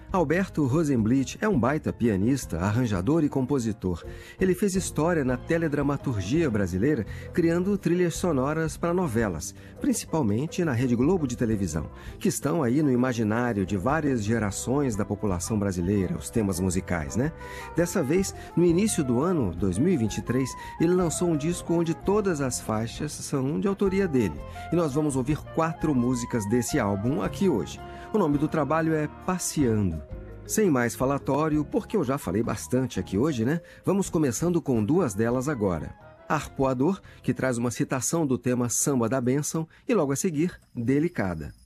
Alberto Rosenblit é um baita pianista, arranjador e compositor. Ele fez história na teledramaturgia brasileira, criando trilhas sonoras para novelas, principalmente na Rede Globo de televisão, que estão aí no imaginário de várias gerações da população brasileira, os temas musicais, né? Dessa vez, no início do ano 2023, ele lançou um disco onde todas as faixas são de autoria dele. E nós vamos ouvir 4 músicas desse álbum aqui hoje. O nome do trabalho é Passeando. Sem mais falatório, porque eu já falei bastante aqui hoje, né? Vamos começando com 2 delas agora. Arpoador, que traz uma citação do tema Samba da Bênção, e logo a seguir, Delicada.